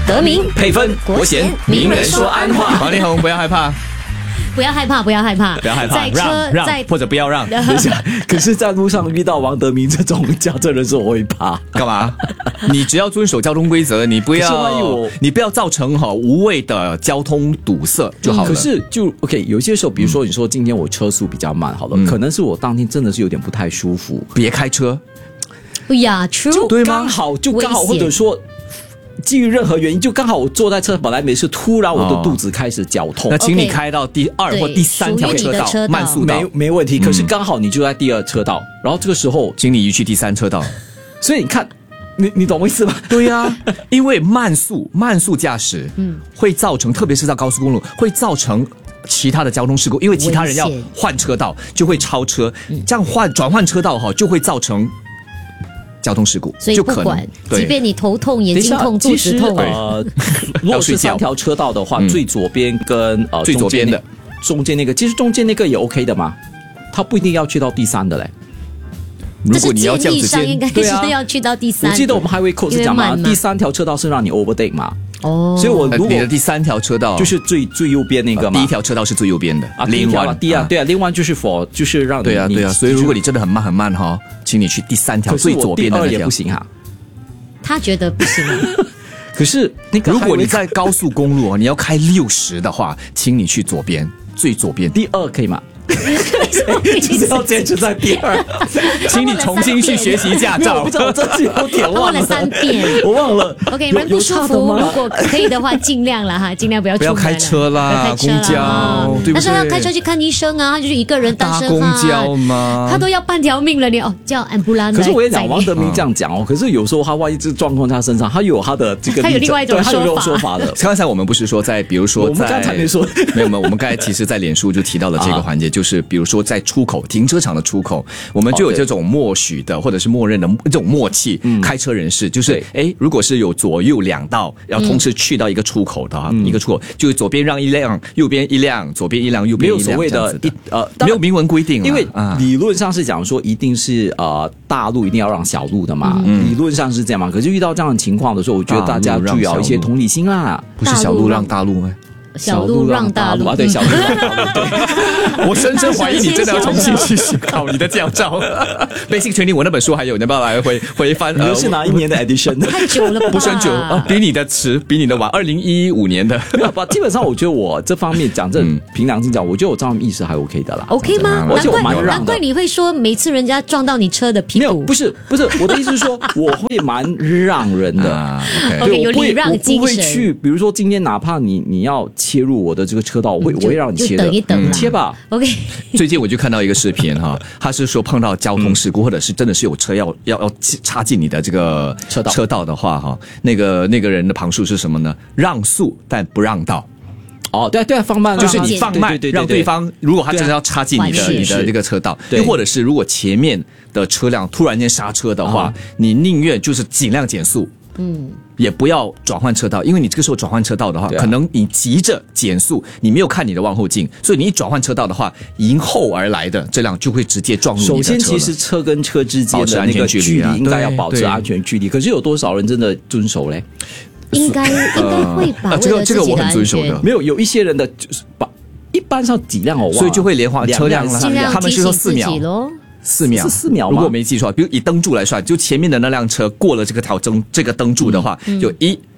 德明配分国贤名人说安话。 王力宏不要害怕， 不要害怕，不要害怕， 不要害怕， 在车让在或者不要让。 等一下，可是在路上遇到王德明这种驾车人士，我会怕。 干嘛？你只要遵守交通规则，你不可是万一你不要造成无谓的交通堵塞就好了。 可是就 OK， 有些时候，比如说你说今天我车速比较慢，好了，可能是我当天真的是有点不太舒服， 别开车。 哎呀 ，true， 就刚好，或者说。基于任何原因，就刚好我坐在车本来没事，突然我的肚子开始绞痛。 那请你开到第2或第3条车道，慢速道， 没问题。可是刚好你就在第2车道，然后这个时候， 请你移去第3车道。 所以你看，你懂我意思吗？ 对呀，因为慢速驾驶，会造成，特别是在高速公路，会造成其他的交通事故，因为其他人要换车道，就会超车，这样转换车道就会造成交通事故， 所以不管，即便你头痛、眼睛痛、肚子痛， 如果是3条车道的话，最左边跟最左边的中间那个，其实中间那个也 OK 的嘛，他不一定要去到第3的嘞。 如果你要这样子应该是要去到第3。 我记得我们Highway Code是讲嘛，第3条车道是让你 overtake 嘛。所以我如果你的第3条车道就是最右边那个嘛， 第1条车道是最右边的啊，第1条对啊，另外就是就是让你对啊，所以如果你真的很慢请你去第3条最左边的那条。 也不行哈， 他觉得不行啊。 可是那个如果你在高速公路你要开60的话，请你去左边，最左边第2可以吗？就是要坚持在第2， 请你重新去学习驾照。 我不知道我这次有点忘了 3遍， 我忘了。 OK， 人不舒服，如果可以的话，尽量了哈，尽量不要出门了， 不要开车啦，公交，对不对？ 但是要开车去看医生啊，他就是一个人单身搭公交吗？ 他都要半条命了，你叫安布拉。 可是我也讲王德明这样讲可是有时候他万一这状况在他身上，他有他的这个， 他有另外一种说法的。 刚才我们不是说比如说我们刚才没说， 没有，我们刚才其实在脸书就提到了这个环节，就是比如说在出口停车场的出口，我们就有这种默许的或者是默认的这种默契。开车人士就是如果是有左右2道要同时去到一个出口的一个出口，就左边让1辆，右边1辆，左边1辆，右边1辆， 没有所谓的没有明文规定， 因为理论上是讲说一定是大路一定要让小路的嘛，理论上是这样嘛。可是遇到这样的情况的时候，我觉得大家就要一些同理心啦， 不是小路让大路吗？ 小路让大路啊，对，小路让大路。对， 我深深怀疑你真的要重新去考你的驾照。Basic Training 我那本书还有，你要不要来回翻？ 你是哪一年的 edition？ 太久了吧？ 不是很久比你的迟，比你的晚，2015年的。 基本上我觉得我这方面讲真，凭良心讲，我觉得我这方面意识还 OK 的啦。 OK 吗？ 而且我蛮让的。 难怪你会说每次人家撞到你车的屁股， 没有，不是，我的意思是说，我会蛮让人的。 OK， 有礼让精神。 我不会去，比如说今天哪怕你要切入我的这个车道，我会让你切的， 等一等， 切吧。 OK。 最近我就看到一个视频他是说碰到交通事故，或者是真的是有车要插进你的这个车道的话那个人的旁述是什么呢？让速但不让道。 对，放慢， 就是你放慢，让对方，如果他真的要插进你的这个车道，又或者是如果前面的车辆突然间刹车的话，你宁愿就是尽量减速。也不要转换车道，因为你这个时候转换车道的话，可能你急着减速，你没有看你的望后镜，所以你一转换车道的话，迎后而来的这辆就会直接撞入你的车了。首先， 其实车跟车之间的那个距离应该要保持安全距离，可是有多少人真的遵守嘞？ 应该会吧。 这个我很遵守的。 没有一些人的就是一般上几辆所以就会连环车辆了。他们是说4秒。4秒， 是4秒吗？ 如果我没记错，比如以灯柱来算，就前面的那辆车过了这个灯柱的话，就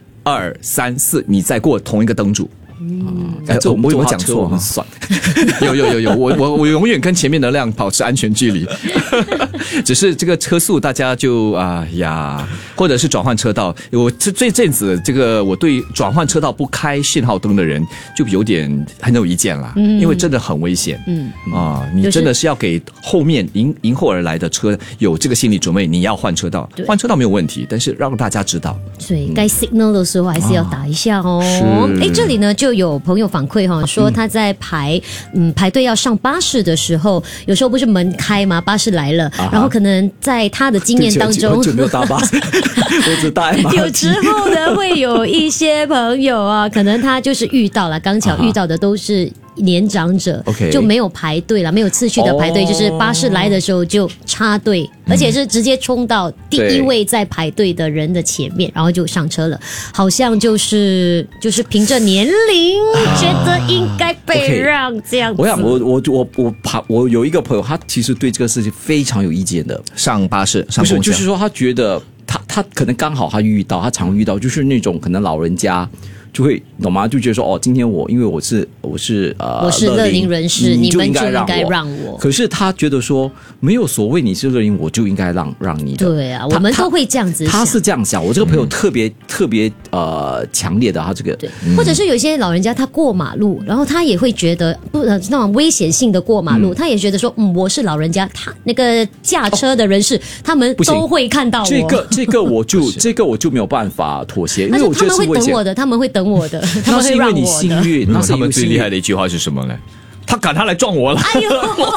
1、2、3、4，你再过同一个灯柱。 这我讲错吗？ 算， 有，我永远跟前面的辆保持安全距离。只是这个车速大家就或者是转换车道。我这阵子我对转换车道不开信号灯的人就很有意见啦，因为真的很危险。你真的是要给后面迎后而来的车有这个心理准备，你要换车道，换车道没有问题，但是让大家知道， 所以该 signal 的时候还是要打一下这里呢就有朋友反馈说他在排队要上巴士的时候，有时候不是门开吗？巴士来了，然后可能在他的经验当中， 我没有搭巴士，我只搭 MRT。 有时候呢会有一些朋友可能他就是遇到了，刚巧遇到的都是年长者就没有排队了，没有次序的排队，就是巴士来的时候就插队，而且是直接冲到第一位在排队的人的前面，然后就上车了，好像就是凭着年龄觉得应该被让这样子。 我想我有一个朋友，他其实对这个事情非常有意见的。 上巴士上公交， 就是说他觉得他可能刚好他常遇到就是那种可能老人家就会懂吗？就觉得说今天因为我是乐龄人士， 你们就应该让我。 可是他觉得说没有所谓你是乐龄，我就应该让你的。 对啊，我们都会这样子想。 他是这样想。我这个朋友特别强烈的他这个， 对，或者是有些老人家他过马路，然后他也会觉得那种危险性的过马路，他也觉得说我是老人家，他那个驾车的人士他们都会看到我。 这个我就没有办法妥协，因为我觉得他们会等我的，他们会等我的，他们会让我的。 那是因为你幸运，那他们最厉害的一句话是什么呢？他来撞我了，哎呦！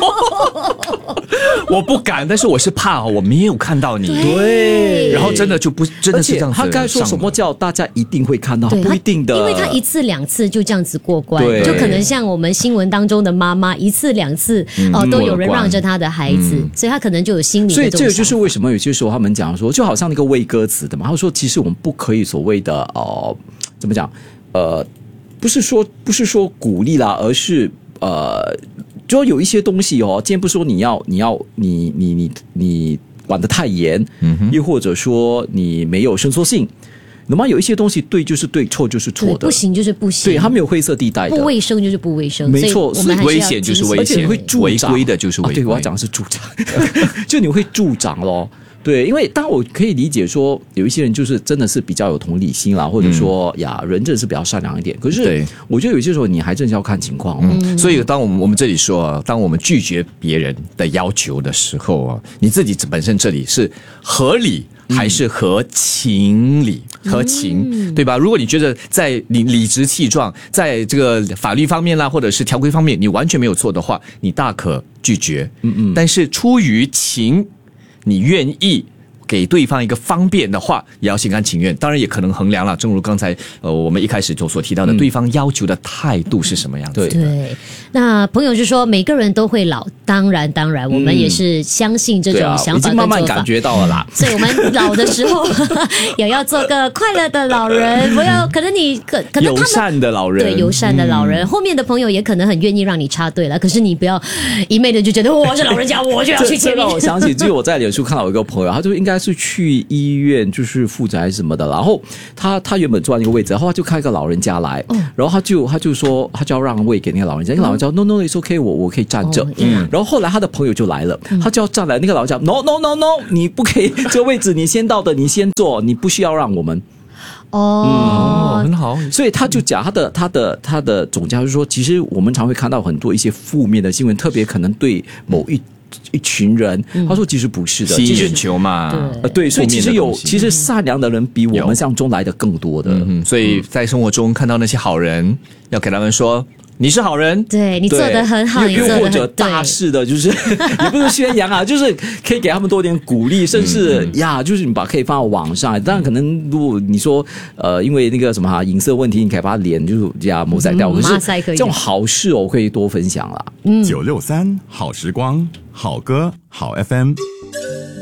我不敢，但是我是怕我没有看到你， 对， 然后真的是这样子。 他该说什么叫大家一定会看到，不一定的， 因为他1次2次就这样子过关，就可能像我们新闻当中的妈妈1次2次都有人让着他的孩子，所以他可能就有心理的。 所以这个就是为什么有些时候他们讲说，就好像那个喂歌词的嘛，他说其实我们不可以所谓的怎么讲不是说鼓励啦，而是就有一些东西今天不是说你管得太严，又或者说你没有伸缩性，那么有一些东西对就是对，错就是错的， 不行就是不行， 对，它没有灰色地带的， 不卫生就是不卫生， 没错， 所以危险就是危险，违规的就是违规。 对，我要讲的是助长，就你会助长咯。对，因为当然我可以理解说有一些人就是真的是比较有同理心啦，或者说人真的是比较善良一点，可是我觉得有些时候你还真是要看情况所以当我们这里说当我们拒绝别人的要求的时候你自己本身这里是合理还是合情理合情，对吧？如果你觉得在理直气壮，在这个法律方面啦或者是条规方面你完全没有错的话，你大可拒绝，但是出于情你愿意给对方一个方便的话，也要心甘情愿。当然也可能衡量了，正如刚才我们一开始所提到的，对方要求的态度是什么样子。 对，那朋友就说每个人都会老，当然我们也是相信这种想法跟做法， 已经慢慢感觉到了啦。 所以我们老的时候也要做个快乐的老人，不要可能友善的老人， 对，友善的老人，后面的朋友也可能很愿意让你插队了，可是你不要一昧的就觉得我是老人家我就要去前面。 这让我想起，就我在脸书看到有一个朋友，他就应该是去医院就是复诊还是什么的，然后他原本坐在那个位置，然后他就看一个老人家来，然后他就说他就要让位给那个老人家，那个老人家No it's okay， 我可以站着，然后后来他的朋友就来了，他就要站来，那个老人家No， 你不可以，这个位置你先到的，你先坐，你不需要让我们。 很好。 所以他就讲他的总结就是说，其实我们常会看到很多一些负面的新闻，特别可能对某一群人，他说其实不是的， 吸引眼球嘛， 对，所以其实善良的人比我们想中来的更多的， 所以在生活中看到那些好人，要给他们说你是好人， 对，你做得很好， 又或者大事的，就是也不是宣扬啊，就是可以给他们多点鼓励，甚至就是你可以放到网上。当然，可能如果你说因为那个什么隐私问题，你可以把他脸就是抹塞掉，可是这种好事可以多分享啦。 963好时光，好歌好 FM。